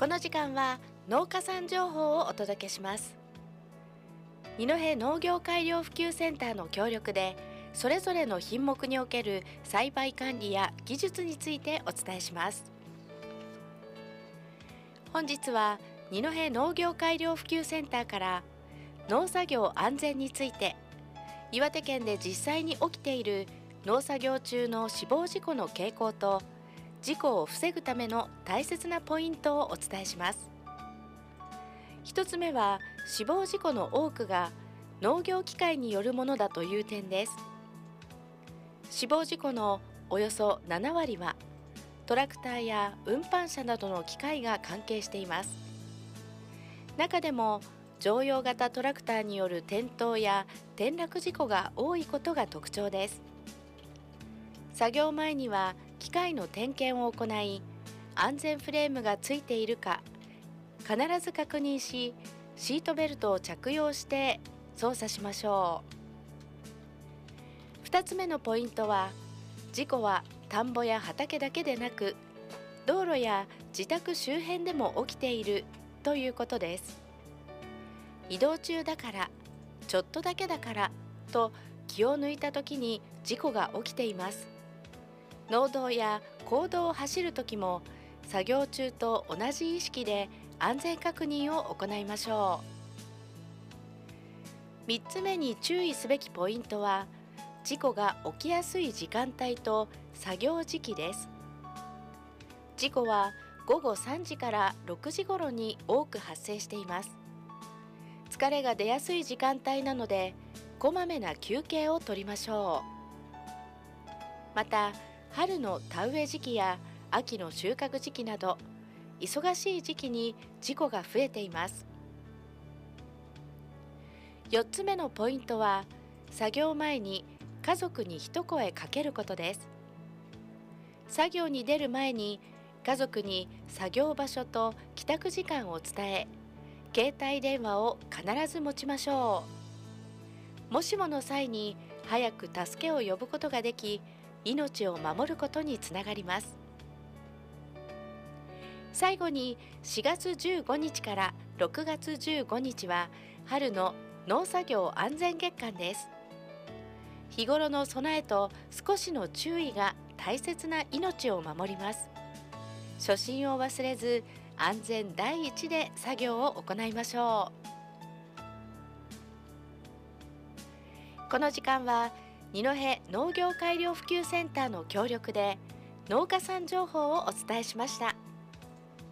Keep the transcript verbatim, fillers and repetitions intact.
この時間は農家さん情報をお届けします。二戸農業改良普及センターの協力で、それぞれの品目における栽培管理や技術についてお伝えします。本日は二戸農業改良普及センターから農作業安全について、岩手県で実際に起きている農作業中の死亡事故の傾向と事故を防ぐための大切なポイントをお伝えします。一つ目は、死亡事故の多くが農業機械によるものだという点です。死亡事故のおよそななわりはトラクターや運搬車などの機械が関係しています。中でも乗用型トラクターによる転倒や転落事故が多いことが特徴です。作業前には機械の点検を行い、安全フレームがついているか必ず確認し、シートベルトを着用して操作しましょう。ふたつめのポイントは、事故は田んぼや畑だけでなく道路や自宅周辺でも起きているということです。移動中だから、ちょっとだけだからと気を抜いた時に事故が起きています。農道や公道を走る時も作業中と同じ意識で安全確認を行いましょう。みっつめに注意すべきポイントは、事故が起きやすい時間帯と作業時期です。事故はごごさんじからろくじ頃に多く発生しています。疲れが出やすい時間帯なので、こまめな休憩を取りましょう。また、春の田植え時期や秋の収穫時期など、忙しい時期に事故が増えています。よっつめのポイントは、作業前に家族に一声かけることです。作業に出る前に家族に作業場所と帰宅時間を伝え、携帯電話を必ず持ちましょう。もしもの際に早く助けを呼ぶことができ、命を守ることにつながります。最後にしがつじゅうごにちからろくがつじゅうごにちは春の農作業安全月間です。日頃の備えと少しの注意が大切な命を守ります。初心を忘れず、安全第一で作業を行いましょう。この時間は二戸農業改良普及センターの協力で農家さん情報をお伝えしました。